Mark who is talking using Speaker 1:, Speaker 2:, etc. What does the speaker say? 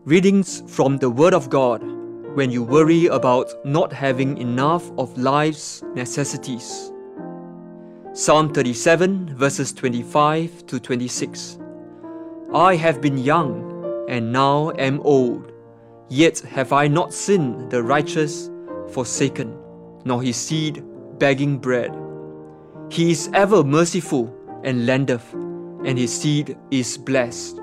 Speaker 1: Readings from the Word of God when you worry about not having enough of life's necessities. Psalm 37 verses 25 to 26. I have been young and now am old, yet have I not seen the righteous forsaken, nor his seed begging bread. He is ever merciful and lendeth, and his seed is blessed.